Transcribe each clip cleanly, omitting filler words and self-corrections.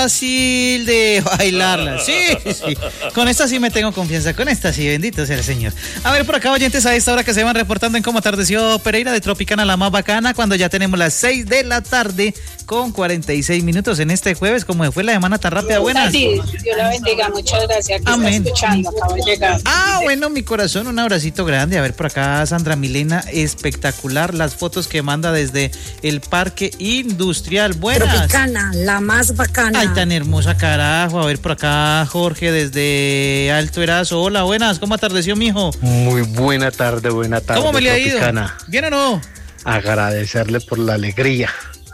fácil de bailarla. Sí. Con esta sí me tengo confianza, con esta sí, bendito sea el Señor. A ver, por acá, oyentes a esta hora que se van reportando en cómo atardeció Pereira de Tropicana, la más bacana, cuando ya tenemos las 6 de la tarde con 46 minutos en este jueves. ¿Cómo fue la semana tan rápida? Buenas. Sí, Dios la bendiga, muchas gracias. Aquí amén. Está escuchando, acabo de llegar. Bueno, mi corazón, un abracito grande. A ver, por acá, Sandra Milena, espectacular las fotos que manda desde el Parque Industrial. Buenas. Tropicana, la más bacana. Ay, tan hermosa, carajo. A ver, por acá, Jorge, desde Alto Erazo. Hola, buenas. ¿Cómo atardeció, mijo? Muy buena tarde. ¿Cómo me le ha ido? ¿Bien o no? Agradecerle por la alegría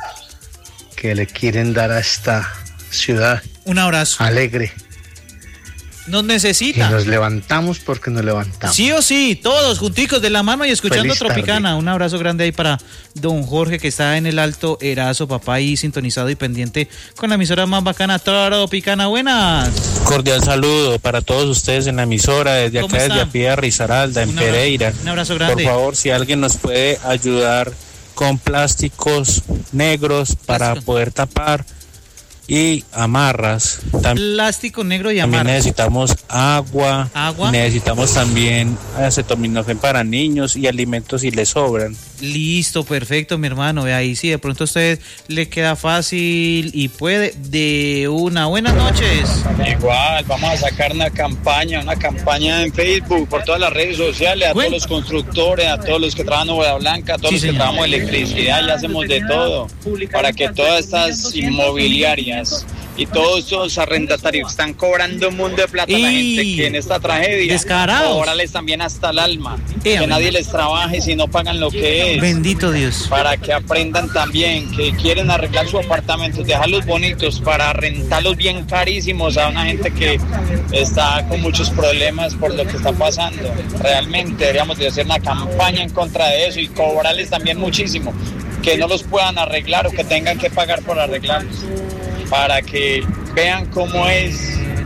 que le quieren dar a esta ciudad. Un abrazo. Alegre. Nos necesita. Y nos levantamos porque nos levantamos. Sí o sí, todos junticos de la mano y escuchando Feliz Tropicana. tarde. Un abrazo grande ahí para don Jorge, que está en el Alto Erazo, papá, ahí sintonizado y pendiente con la emisora más bacana, Tropicana. Buenas. Cordial saludo para todos ustedes en la emisora, desde acá, desde Apia Risaralda, en Pereira. Un abrazo grande. Por favor, si alguien nos puede ayudar con plásticos negros para poder tapar y amarras. Plástico negro y amarras. También necesitamos agua. Necesitamos también acetaminofén para niños y alimentos si les sobran. Listo, perfecto, mi hermano. Ve ahí, sí, de pronto a usted le queda fácil y puede. De una. Buenas noches. Igual, vamos a sacar una campaña en Facebook, por todas las redes sociales, a todos los constructores, a todos los que trabajan en Boda Blanca, a todos los que trabajamos en electricidad, ya hacemos de todo, para que todas estas inmobiliarias y todos esos arrendatarios están cobrando un mundo de plata a la gente que en esta tragedia descarados, cobrarles también hasta el alma, que nadie les trabaje si no pagan lo que es. Bendito Dios. Para que aprendan también que quieren arreglar su apartamento, dejarlos bonitos para rentarlos bien carísimos a una gente que está con muchos problemas por lo que está pasando. Realmente deberíamos de hacer una campaña en contra de eso y cobrarles también muchísimo, que no los puedan arreglar o que tengan que pagar por arreglarlos, para que vean cómo es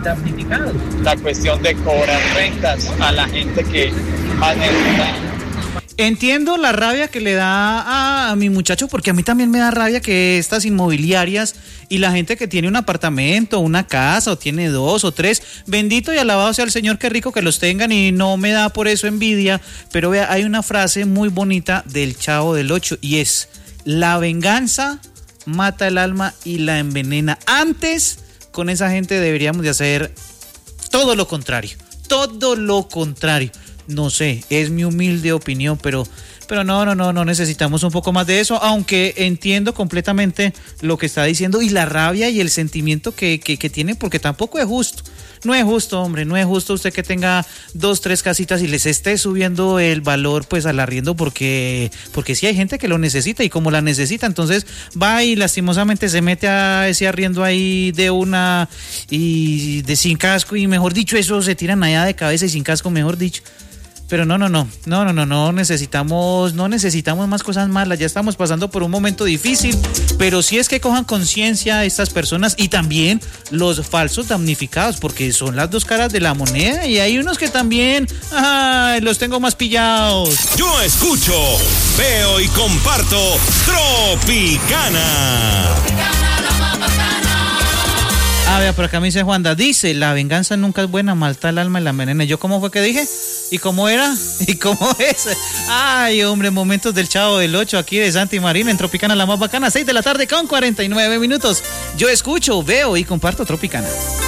la cuestión de cobrar rentas a la gente que más necesita. Entiendo la rabia que le da a mi muchacho, porque a mí también me da rabia que estas inmobiliarias y la gente que tiene un apartamento, una casa, o tiene 2 o 3, bendito y alabado sea el Señor, qué rico que los tengan y no me da por eso envidia, pero vea, hay una frase muy bonita del Chavo del Ocho y es: la venganza mata el alma y la envenena. Antes, con esa gente deberíamos de hacer todo lo contrario. No sé, es mi humilde opinión, pero no necesitamos un poco más de eso, aunque entiendo completamente lo que está diciendo y la rabia y el sentimiento que tiene, porque tampoco es justo. No es justo, hombre, no es justo usted que tenga 2, 3 casitas y les esté subiendo el valor pues al arriendo, porque sí hay gente que lo necesita y como la necesita, entonces va y lastimosamente se mete a ese arriendo ahí de una y de sin casco y mejor dicho, eso se tiran allá de cabeza y sin casco, mejor dicho. Pero no necesitamos más cosas malas, ya estamos pasando por un momento difícil, pero sí es que cojan conciencia estas personas y también los falsos damnificados, porque son las dos caras de la moneda y hay unos que también, los tengo más pillados. Yo escucho, veo y comparto Tropicana. Vea, por acá me dice Juanda, dice, la venganza nunca es buena, malta el alma y la envenena. ¿Yo cómo fue que dije? ¿Y cómo era? ¿Y cómo es? Ay, hombre, momentos del Chavo del Ocho aquí de Santi Marina en Tropicana, la más bacana, 6 de la tarde con 49 minutos. Yo escucho, veo y comparto Tropicana.